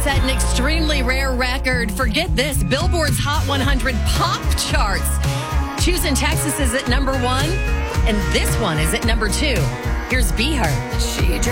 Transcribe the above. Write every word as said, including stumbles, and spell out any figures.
set an extremely rare record. Forget this, Billboard's Hot one hundred pop charts. Choosing Texas is at number one, and this one is at number two. Here's Be Her. She